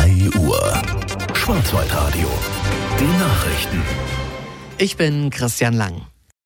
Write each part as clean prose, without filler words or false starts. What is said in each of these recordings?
3 Uhr. Schwarzwaldradio. Die Nachrichten. Ich bin Christian Lang.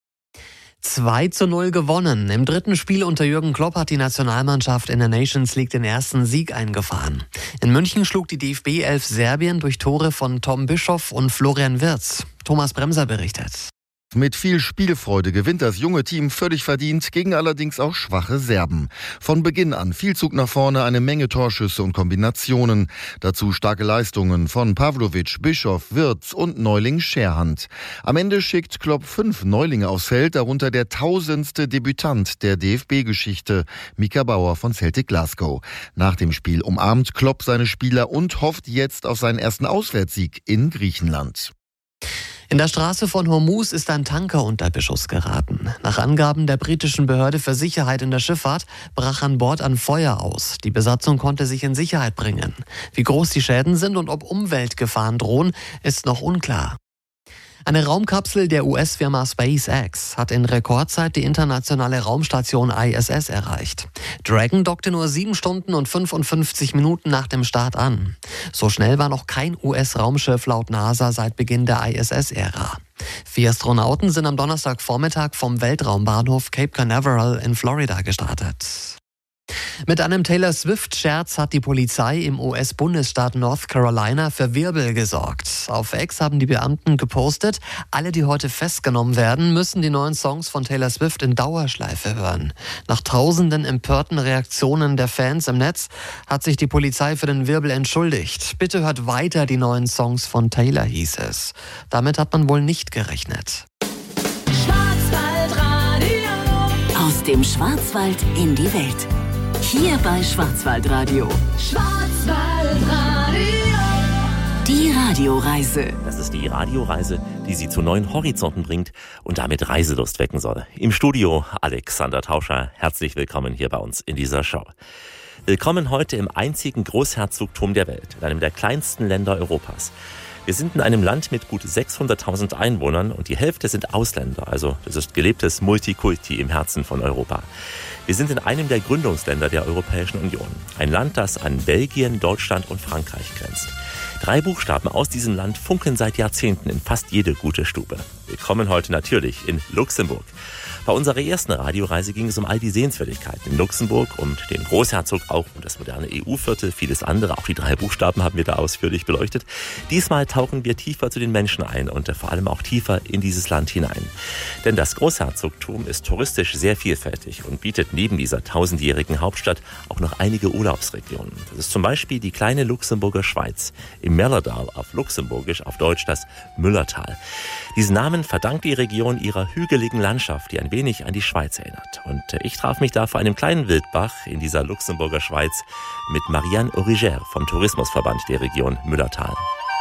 2:0 gewonnen. Im dritten Spiel unter Jürgen Klopp hat die Nationalmannschaft in der Nations League den ersten Sieg eingefahren. In München schlug die DFB-11 Serbien durch Tore von Tom Bischoff und Florian Wirtz. Thomas Bremser berichtet. Mit viel Spielfreude gewinnt das junge Team völlig verdient, gegen allerdings auch schwache Serben. Von Beginn an viel Zug nach vorne, eine Menge Torschüsse und Kombinationen. Dazu starke Leistungen von Pavlovic, Bischoff, Wirtz und Neuling Scherhand. Am Ende schickt Klopp 5 Neulinge aufs Feld, darunter der 1000. Debütant der DFB-Geschichte, Mika Bauer von Celtic Glasgow. Nach dem Spiel umarmt Klopp seine Spieler und hofft jetzt auf seinen ersten Auswärtssieg in Griechenland. In der Straße von Hormuz ist ein Tanker unter Beschuss geraten. Nach Angaben der britischen Behörde für Sicherheit in der Schifffahrt brach an Bord ein Feuer aus. Die Besatzung konnte sich in Sicherheit bringen. Wie groß die Schäden sind und ob Umweltgefahren drohen, ist noch unklar. Eine Raumkapsel der US-Firma SpaceX hat in Rekordzeit die internationale Raumstation ISS erreicht. Dragon dockte nur 7 Stunden und 55 Minuten nach dem Start an. So schnell war noch kein US-Raumschiff laut NASA seit Beginn der ISS-Ära. 4 Astronauten sind am Donnerstagvormittag vom Weltraumbahnhof Cape Canaveral in Florida gestartet. Mit einem Taylor Swift-Scherz hat die Polizei im US-Bundesstaat North Carolina für Wirbel gesorgt. Auf X haben die Beamten gepostet, alle, die heute festgenommen werden, müssen die neuen Songs von Taylor Swift in Dauerschleife hören. Nach tausenden empörten Reaktionen der Fans im Netz hat sich die Polizei für den Wirbel entschuldigt. Bitte hört weiter die neuen Songs von Taylor, hieß es. Damit hat man wohl nicht gerechnet. Schwarzwaldradio. Aus dem Schwarzwald in die Welt. Hier bei Schwarzwaldradio. Schwarzwaldradio. Die Radioreise. Das ist die Radioreise, die Sie zu neuen Horizonten bringt und damit Reiselust wecken soll. Im Studio Alexander Tauscher. Herzlich willkommen hier bei uns in dieser Show. Willkommen heute im einzigen Großherzogtum der Welt, in einem der kleinsten Länder Europas. Wir sind in einem Land mit gut 600.000 Einwohnern und die Hälfte sind Ausländer, also das ist gelebtes Multikulti im Herzen von Europa. Wir sind in einem der Gründungsländer der Europäischen Union, ein Land, das an Belgien, Deutschland und Frankreich grenzt. 3 Buchstaben aus diesem Land funkeln seit Jahrzehnten in fast jede gute Stube. Willkommen heute natürlich in Luxemburg. Bei unserer ersten Radioreise ging es um all die Sehenswürdigkeiten in Luxemburg, um den Großherzog, auch um das moderne EU-Viertel, vieles andere. Auch die 3 Buchstaben haben wir da ausführlich beleuchtet. Diesmal tauchen wir tiefer zu den Menschen ein und vor allem auch tiefer in dieses Land hinein. Denn das Großherzogtum ist touristisch sehr vielfältig und bietet neben dieser 1000-jährigen Hauptstadt auch noch einige Urlaubsregionen. Das ist zum Beispiel die kleine Luxemburger Schweiz. Im Mellertal, auf Luxemburgisch, auf Deutsch das Müllertal. Diesen Namen verdankt die Region ihrer hügeligen Landschaft, die ein wenig an die Schweiz erinnert. Und ich traf mich da vor einem kleinen Wildbach in dieser Luxemburger Schweiz mit Marianne Auriger vom Tourismusverband der Region Müllertal.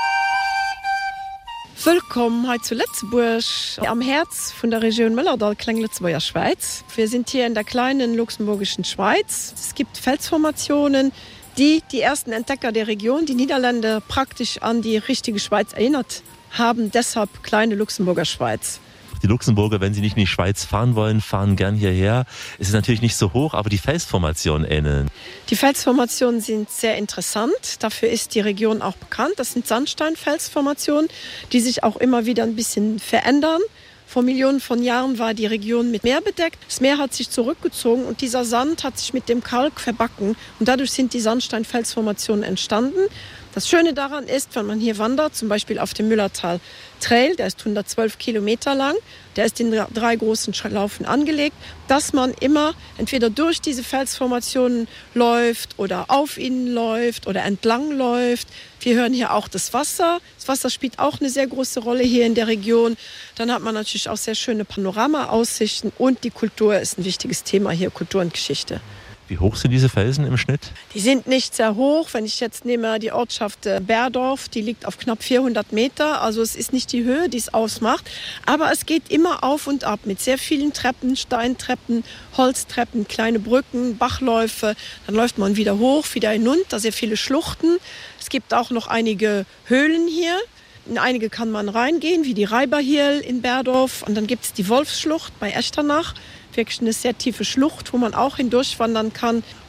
Willkommen heute zu Letzburg, am Herz von der Region Müllertal, Klein-Letzburger Schweiz. Wir sind hier in der kleinen luxemburgischen Schweiz. Es gibt Felsformationen, die ersten Entdecker der Region, die Niederländer, praktisch an die richtige Schweiz erinnert haben. Deshalb kleine Luxemburger Schweiz. Die Luxemburger, wenn sie nicht in die Schweiz fahren wollen, fahren gern hierher. Es ist natürlich nicht so hoch, aber die Felsformationen ähneln. Die Felsformationen sind sehr interessant. Dafür ist die Region auch bekannt. Das sind Sandsteinfelsformationen, die sich auch immer wieder ein bisschen verändern. Vor Millionen von Jahren war die Region mit Meer bedeckt. Das Meer hat sich zurückgezogen und dieser Sand hat sich mit dem Kalk verbacken. Und dadurch sind die Sandsteinfelsformationen entstanden. Das Schöne daran ist, wenn man hier wandert, zum Beispiel auf dem Müllertal Trail, der ist 112 Kilometer lang, der ist in 3 großen Schlaufen angelegt, dass man immer entweder durch diese Felsformationen läuft oder auf ihnen läuft oder entlang läuft. Wir hören hier auch das Wasser. Das Wasser spielt auch eine sehr große Rolle hier in der Region. Dann hat man natürlich auch sehr schöne Panoramaaussichten und die Kultur ist ein wichtiges Thema hier, Kultur und Geschichte. Wie hoch sind diese Felsen im Schnitt? Die sind nicht sehr hoch. Wenn ich jetzt nehme die Ortschaft Berdorf, die liegt auf knapp 400 Meter. Also es ist nicht die Höhe, die es ausmacht. Aber es geht immer auf und ab mit sehr vielen Treppen, Steintreppen, Holztreppen, kleine Brücken, Bachläufe. Dann läuft man wieder hoch, wieder hinunter, sehr viele Schluchten. Es gibt auch noch einige Höhlen hier. In einige kann man reingehen, wie die Reiberhirl in Berdorf. Und dann gibt es die Wolfsschlucht bei Echternach. Wirklich eine sehr tiefe Schlucht, wo man auch hindurchwandern kann.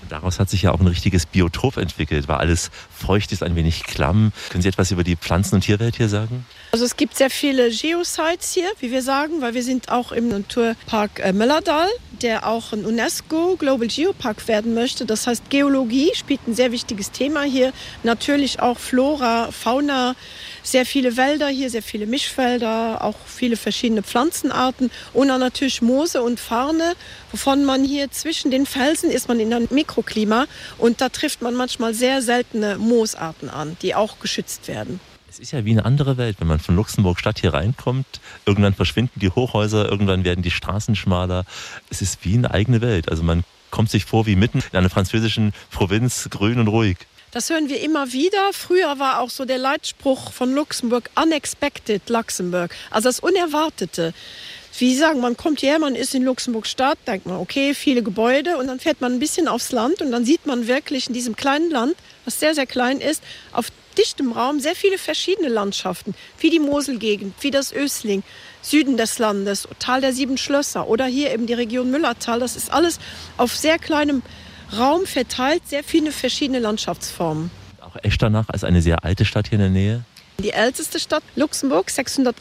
Daraus hat sich ja auch ein richtiges Biotop entwickelt, weil alles feucht ist, ein wenig klamm. Können Sie etwas über die Pflanzen- und Tierwelt hier sagen? Also es gibt sehr viele Geosites hier, wie wir sagen, weil wir sind auch im Naturpark Möllerdal, der auch ein UNESCO Global Geopark werden möchte. Das heißt, Geologie spielt ein sehr wichtiges Thema hier. Natürlich auch Flora, Fauna, sehr viele Wälder hier, sehr viele Mischwälder, auch viele verschiedene Pflanzenarten und dann natürlich Moose und Farne, wovon man hier zwischen den Felsen ist man in einem Mikroklima und da trifft man manchmal sehr seltene Moosarten an, die auch geschützt werden. Es ist ja wie eine andere Welt, wenn man von Luxemburg Stadt hier reinkommt. Irgendwann verschwinden die Hochhäuser, irgendwann werden die Straßen schmaler. Es ist wie eine eigene Welt. Also man kommt sich vor wie mitten in einer französischen Provinz, grün und ruhig. Das hören wir immer wieder. Früher war auch so der Leitspruch von Luxemburg Unexpected Luxemburg, also das Unerwartete. Wie Sie sagen, man kommt hierher, man ist in Luxemburg-Stadt, denkt man, okay, viele Gebäude und dann fährt man ein bisschen aufs Land und dann sieht man wirklich in diesem kleinen Land, was sehr, sehr klein ist, auf dichtem Raum sehr viele verschiedene Landschaften, wie die Moselgegend, wie das Ösling, Süden des Landes, Tal der 7 Schlösser oder hier eben die Region Müllertal. Das ist alles auf sehr kleinem Raum verteilt, sehr viele verschiedene Landschaftsformen. Auch Echternach als eine sehr alte Stadt hier in der Nähe. Die älteste Stadt Luxemburg,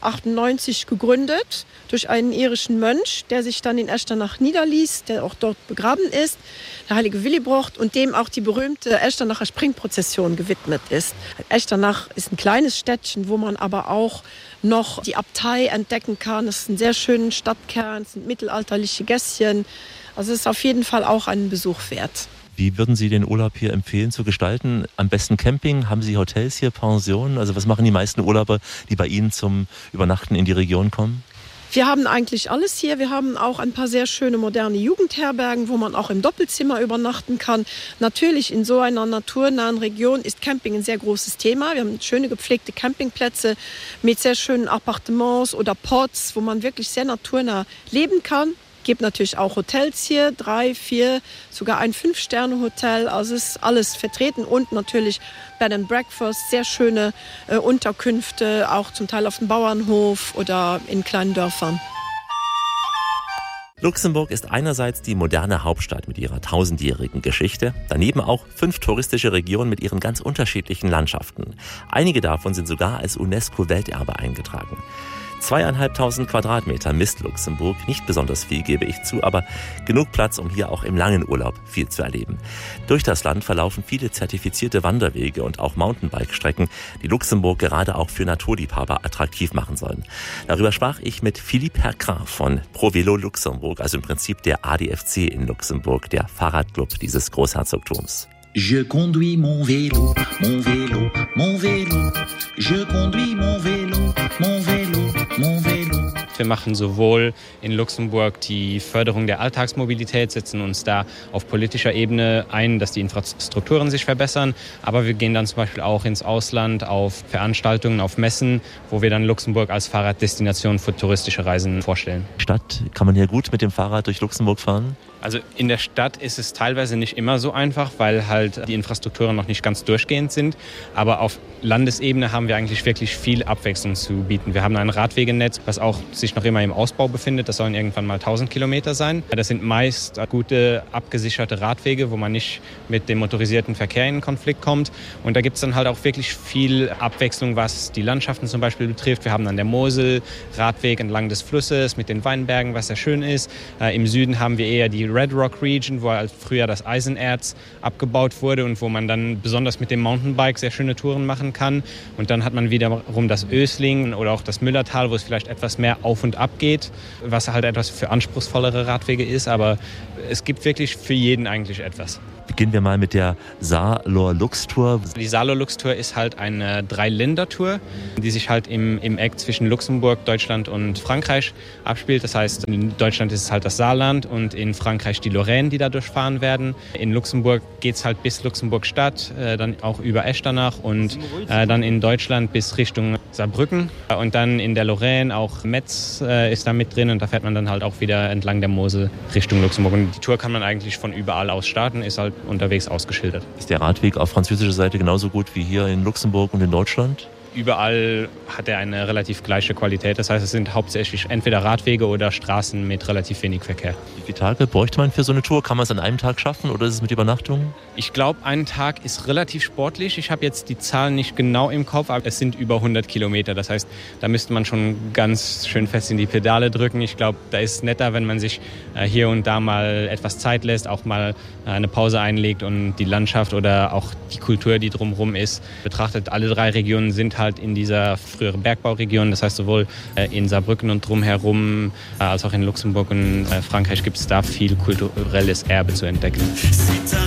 698 gegründet durch einen irischen Mönch, der sich dann in Echternach niederließ, der auch dort begraben ist, der heilige Willibrord, und dem auch die berühmte Echternacher Springprozession gewidmet ist. Echternach ist ein kleines Städtchen, wo man aber auch noch die Abtei entdecken kann. Es ist ein sehr schöner Stadtkern, es sind mittelalterliche Gässchen. Also es ist auf jeden Fall auch einen Besuch wert. Wie würden Sie den Urlaub hier empfehlen zu gestalten? Am besten Camping? Haben Sie Hotels hier, Pensionen? Also was machen die meisten Urlauber, die bei Ihnen zum Übernachten in die Region kommen? Wir haben eigentlich alles hier. Wir haben auch ein paar sehr schöne moderne Jugendherbergen, wo man auch im Doppelzimmer übernachten kann. Natürlich in so einer naturnahen Region ist Camping ein sehr großes Thema. Wir haben schöne gepflegte Campingplätze mit sehr schönen Appartements oder Pods, wo man wirklich sehr naturnah leben kann. Es gibt natürlich auch Hotels hier, 3, 4, sogar ein 5-Sterne-Hotel. Also es ist alles vertreten und natürlich Bed and Breakfast, sehr schöne Unterkünfte, auch zum Teil auf dem Bauernhof oder in kleinen Dörfern. Luxemburg ist einerseits die moderne Hauptstadt mit ihrer 1000-jährigen Geschichte, daneben auch 5 touristische Regionen mit ihren ganz unterschiedlichen Landschaften. Einige davon sind sogar als UNESCO-Welterbe eingetragen. 2.500 Quadratmeter misst Luxemburg, nicht besonders viel, gebe ich zu, aber genug Platz, um hier auch im langen Urlaub viel zu erleben. Durch das Land verlaufen viele zertifizierte Wanderwege und auch Mountainbike-Strecken, die Luxemburg gerade auch für Naturliebhaber attraktiv machen sollen. Darüber sprach ich mit Philippe Hercrin von Pro Velo Luxemburg, also im Prinzip der ADFC in Luxemburg, der Fahrradclub dieses Großherzogtums. Je conduis mon vélo, mon vélo, mon vélo. Je conduis mon vélo, mon vélo, mon vélo. Wir machen sowohl in Luxemburg die Förderung der Alltagsmobilität, setzen uns da auf politischer Ebene ein, dass die Infrastrukturen sich verbessern. Aber wir gehen dann zum Beispiel auch ins Ausland auf Veranstaltungen, auf Messen, wo wir dann Luxemburg als Fahrraddestination für touristische Reisen vorstellen. Stadt, kann man hier gut mit dem Fahrrad durch Luxemburg fahren? Also in der Stadt ist es teilweise nicht immer so einfach, weil halt die Infrastrukturen noch nicht ganz durchgehend sind. Aber auf Landesebene haben wir eigentlich wirklich viel Abwechslung zu bieten. Wir haben ein Radwegenetz, was auch sich noch immer im Ausbau befindet. Das sollen irgendwann mal 1000 Kilometer sein. Das sind meist gute, abgesicherte Radwege, wo man nicht mit dem motorisierten Verkehr in Konflikt kommt. Und da gibt es dann halt auch wirklich viel Abwechslung, was die Landschaften zum Beispiel betrifft. Wir haben an der Mosel Radweg entlang des Flusses mit den Weinbergen, was sehr schön ist. Im Süden haben wir eher die Red Rock Region, wo halt früher das Eisenerz abgebaut wurde und wo man dann besonders mit dem Mountainbike sehr schöne Touren machen kann. Und dann hat man wiederum das Ösling oder auch das Müllertal, wo es vielleicht etwas mehr auf und ab geht, was halt etwas für anspruchsvollere Radwege ist. Aber es gibt wirklich für jeden eigentlich etwas. Beginnen wir mal mit der Saarlor-Lux-Tour. Die Saarlor-Lux-Tour ist halt eine 3-Länder-Tour, die sich halt im Eck zwischen Luxemburg, Deutschland und Frankreich abspielt. Das heißt, in Deutschland ist es halt das Saarland und in Frankreich die Lorraine, die da durchfahren werden. In Luxemburg geht es halt bis Luxemburg-Stadt, dann auch über Echternach und dann in Deutschland bis Richtung Saarbrücken. Und dann in der Lorraine auch Metz ist da mit drin und da fährt man dann halt auch wieder entlang der Mosel Richtung Luxemburg. Und die Tour kann man eigentlich von überall aus starten, ist halt unterwegs ausgeschildert. Ist der Radweg auf französischer Seite genauso gut wie hier in Luxemburg und in Deutschland? Überall hat er eine relativ gleiche Qualität. Das heißt, es sind hauptsächlich entweder Radwege oder Straßen mit relativ wenig Verkehr. Wie viele Tage bräuchte man für so eine Tour? Kann man es an einem Tag schaffen oder ist es mit Übernachtung? Ich glaube, ein Tag ist relativ sportlich. Ich habe jetzt die Zahlen nicht genau im Kopf, aber es sind über 100 Kilometer. Das heißt, da müsste man schon ganz schön fest in die Pedale drücken. Ich glaube, da ist es netter, wenn man sich hier und da mal etwas Zeit lässt, auch mal eine Pause einlegt und die Landschaft oder auch die Kultur, die drumherum ist, betrachtet. Alle 3 Regionen sind halt in dieser früheren Bergbauregion. Das heißt, sowohl in Saarbrücken und drumherum als auch in Luxemburg und Frankreich gibt es da viel kulturelles Erbe zu entdecken.